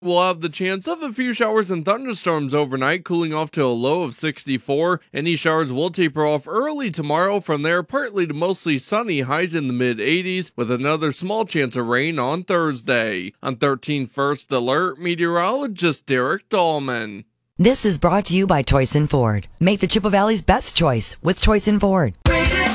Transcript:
We'll have the chance of a few showers and thunderstorms overnight, cooling off to a low of 64. Any showers will taper off early tomorrow. From there, partly to mostly sunny, highs in the mid-80s, with another small chance of rain on Thursday. On 13 First Alert, meteorologist Derek Dahlman. This is brought to you by Toyson Ford. Make the Chippewa Valley's best choice with Toyson Ford.